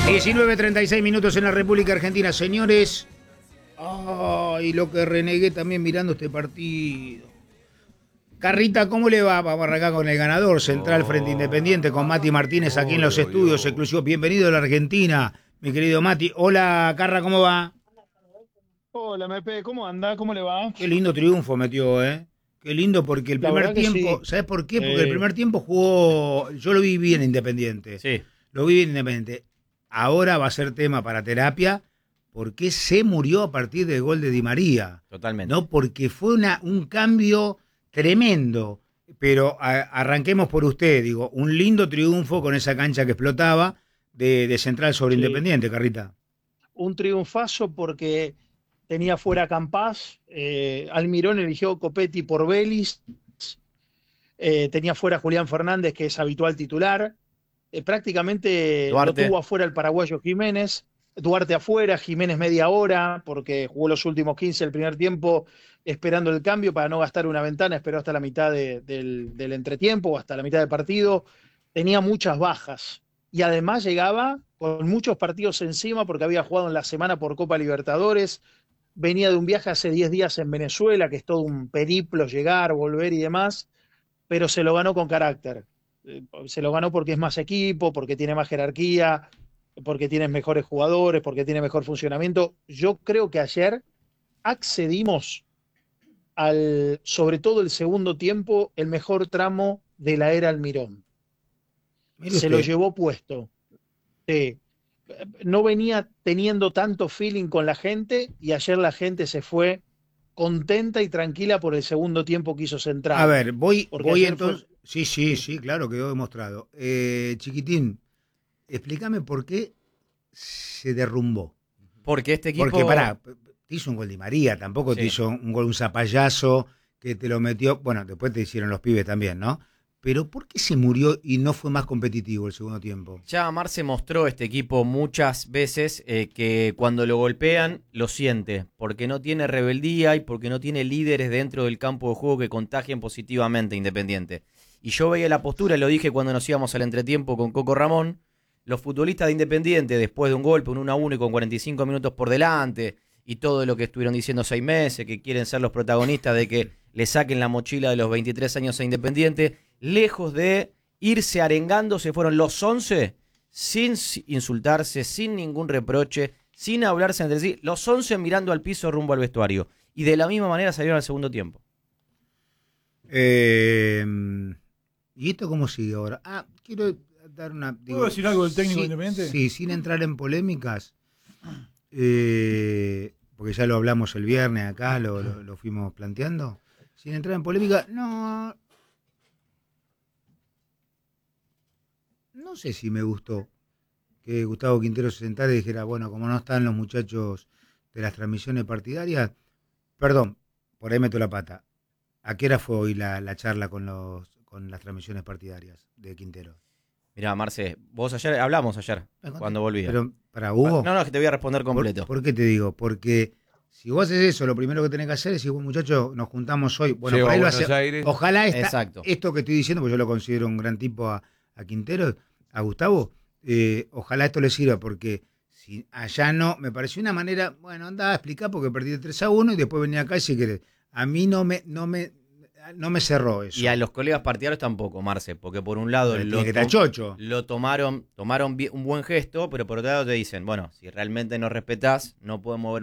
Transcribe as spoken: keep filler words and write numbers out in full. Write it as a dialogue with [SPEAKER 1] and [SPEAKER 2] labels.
[SPEAKER 1] diecinueve treinta y seis minutos en la República Argentina, señores. Ay, lo que renegué también mirando este partido. Carrita, ¿cómo le va? Vamos a arrancar con el ganador, Central frente Independiente, con Mati Martínez aquí en los
[SPEAKER 2] Oh,
[SPEAKER 1] estudios
[SPEAKER 2] yo.
[SPEAKER 1] exclusivos. Bienvenido a la Argentina, mi querido Mati. Hola, Carra, ¿cómo va?
[SPEAKER 3] Hola, M P, ¿cómo anda? ¿Cómo le va?
[SPEAKER 1] Qué lindo triunfo metió, ¿eh? Qué lindo porque el
[SPEAKER 3] La
[SPEAKER 1] primer
[SPEAKER 3] verdad que
[SPEAKER 1] tiempo,
[SPEAKER 3] sí.
[SPEAKER 1] ¿sabes por qué? Porque el
[SPEAKER 3] Eh,
[SPEAKER 1] primer tiempo jugó, yo lo vi bien Independiente.
[SPEAKER 2] Sí.
[SPEAKER 1] Lo vi bien Independiente. Ahora va a ser tema para terapia. ¿Por qué se murió a partir del gol de Di María?
[SPEAKER 2] Totalmente.
[SPEAKER 1] No, porque fue una, un cambio tremendo. Pero a, arranquemos por usted, digo, un lindo triunfo con esa cancha que explotaba de, de Central sobre
[SPEAKER 3] sí,
[SPEAKER 1] Independiente, Carrita.
[SPEAKER 3] un triunfazo porque tenía fuera a Campás, eh, Almirón eligió Copetti por Vélez, eh, tenía fuera a Julián Fernández, que es habitual titular, eh, prácticamente lo
[SPEAKER 2] Duarte.
[SPEAKER 3] tuvo afuera el paraguayo Jiménez, Duarte afuera, Jiménez media hora, porque jugó los últimos quince del primer tiempo esperando el cambio para no gastar una ventana, esperó hasta la mitad de- del, del entretiempo o hasta la mitad del partido, tenía muchas bajas y además llegaba con muchos partidos encima porque había jugado en la semana por Copa Libertadores, venía de un viaje hace diez días en Venezuela, que es todo un periplo llegar, volver y demás, pero se lo ganó con carácter. Eh, Se lo ganó porque es más equipo, porque tiene más jerarquía, porque tiene mejores jugadores, porque tiene mejor funcionamiento. Yo creo que ayer accedimos al, sobre todo el segundo tiempo, el mejor tramo de la era Almirón.
[SPEAKER 1] Mire
[SPEAKER 3] Se lo
[SPEAKER 1] usted,
[SPEAKER 3] llevó puesto. Sí. No venía teniendo tanto feeling con la gente y ayer la gente se fue contenta y tranquila por el segundo tiempo que hizo
[SPEAKER 1] a
[SPEAKER 3] Central.
[SPEAKER 1] ver, voy,
[SPEAKER 3] Porque
[SPEAKER 1] voy
[SPEAKER 3] ayer fue...
[SPEAKER 1] entonces. Sí, sí,
[SPEAKER 3] Sí.
[SPEAKER 1] sí, claro, quedó demostrado. Eh, Chiquitín, explícame por qué se derrumbó.
[SPEAKER 2] Porque este
[SPEAKER 1] Porque,
[SPEAKER 2] equipo.
[SPEAKER 1] pará, te hizo un gol Di María, tampoco te
[SPEAKER 2] Sí.
[SPEAKER 1] hizo un gol un zapallazo que te lo metió. Bueno, después te hicieron los pibes también, ¿no? Pero ¿por qué se murió y no fue más competitivo el segundo tiempo?
[SPEAKER 2] Ya Marce mostró este equipo muchas veces eh, que cuando lo golpean lo siente, porque no tiene rebeldía y porque no tiene líderes dentro del campo de juego que contagien positivamente a Independiente. Y yo veía la postura, lo dije cuando nos íbamos al entretiempo con Coco Ramón, los futbolistas de Independiente después de un golpe, un uno a uno y con cuarenta y cinco minutos por delante, y todo lo que estuvieron diciendo seis meses, que quieren ser los protagonistas de que le saquen la mochila de los veintitrés años a Independiente, lejos de irse arengando, se fueron los once sin insultarse, sin ningún reproche, sin hablarse entre sí, los once mirando al piso rumbo al vestuario. Y de la misma manera salieron al segundo tiempo.
[SPEAKER 1] Eh, ¿Y esto cómo sigue ahora? Ah, quiero dar una...
[SPEAKER 4] ¿Puedo decir algo del técnico
[SPEAKER 1] sí,
[SPEAKER 4] Independiente?
[SPEAKER 1] Sí, sin entrar en polémicas, eh, porque ya lo hablamos el viernes acá, lo, lo, lo fuimos planteando. Sin entrar en polémica, no... No sé si me gustó que Gustavo Quintero se sentara y dijera, bueno, como no están los muchachos de las transmisiones partidarias, perdón, por ahí meto la pata. ¿A qué hora fue hoy la, la charla con los con las transmisiones partidarias de Quintero?
[SPEAKER 2] Mirá, Marce, vos ayer, hablamos ayer, cuando volvía.
[SPEAKER 1] Pero, ¿para Hugo?
[SPEAKER 2] No, no, es que te voy a responder completo.
[SPEAKER 1] ¿Por, ¿Por qué te digo? Porque si vos haces eso, lo primero que tenés que hacer es decir, muchachos, nos juntamos hoy. Bueno,
[SPEAKER 4] Llego
[SPEAKER 1] por ahí
[SPEAKER 4] a
[SPEAKER 1] lo
[SPEAKER 4] Buenos
[SPEAKER 1] hace.
[SPEAKER 4] Aires.
[SPEAKER 1] Ojalá esta,
[SPEAKER 2] Exacto.
[SPEAKER 1] esto que estoy diciendo, porque yo lo considero un gran tipo a, a Quintero, a Gustavo, eh, ojalá esto le sirva, porque si allá no, me pareció una manera, bueno, anda a explicar porque perdí de tres a uno y después venía acá y si querés. A mí no me, no me, no me cerró eso.
[SPEAKER 2] Y a los colegas partidarios tampoco, Marce, porque por un lado
[SPEAKER 1] Pero
[SPEAKER 2] lo,
[SPEAKER 1] tiene que estar
[SPEAKER 2] to-
[SPEAKER 1] chocho.
[SPEAKER 2] lo tomaron, tomaron bien- un buen gesto, pero por otro lado te dicen, bueno, si realmente nos respetás, no podemos mover